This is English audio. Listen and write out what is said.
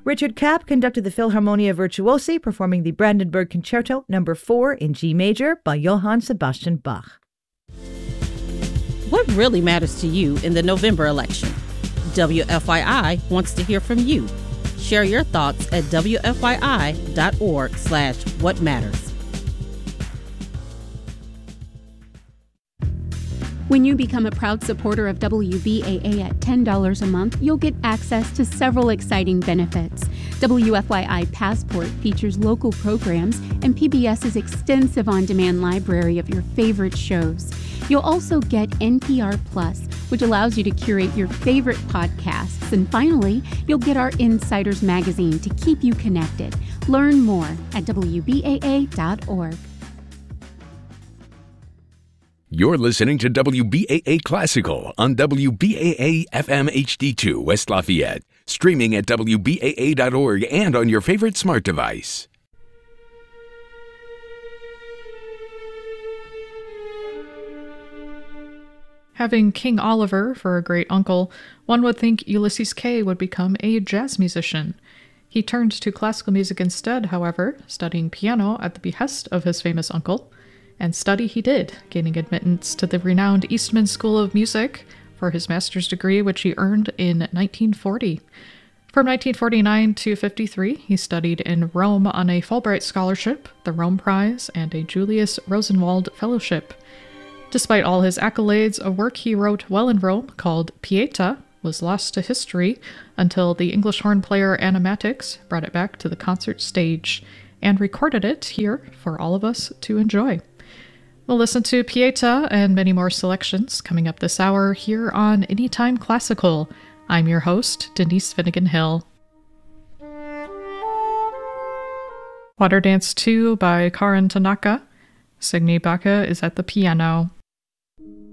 Richard Kapp conducted the Philharmonia Virtuosi, performing the Brandenburg Concerto No. 4 in G major by Johann Sebastian Bach. What really matters to you in the November election? WFYI wants to hear from you. Share your thoughts at wfyi.org/whatmatters. When you become a proud supporter of WBAA at $10 a month, you'll get access to several exciting benefits. WFYI Passport features local programs and PBS's extensive on-demand library of your favorite shows. You'll also get NPR Plus, which allows you to curate your favorite podcasts. And finally, you'll get our Insiders magazine to keep you connected. Learn more at WBAA.org. You're listening to WBAA Classical on WBAA FM HD2 West Lafayette, streaming at WBAA.org and on your favorite smart device. Having King Oliver for a great uncle, one would think Ulysses Kay would become a jazz musician. He turned to classical music instead, however, studying piano at the behest of his famous uncle. And study he did, gaining admittance to the renowned Eastman School of Music for his master's degree, which he earned in 1940. From 1949 to 53, he studied in Rome on a Fulbright Scholarship, the Rome Prize, and a Julius Rosenwald Fellowship. Despite all his accolades, a work he wrote while in Rome, called Pieta, was lost to history until the English horn player Anna Matix brought it back to the concert stage and recorded it here for all of us to enjoy. We'll listen to Pieta and many more selections coming up this hour here on Anytime Classical. I'm your host, Denise Finnegan Hill. Water Dance 2 by Karin Tanaka. Signe Backe is at the piano.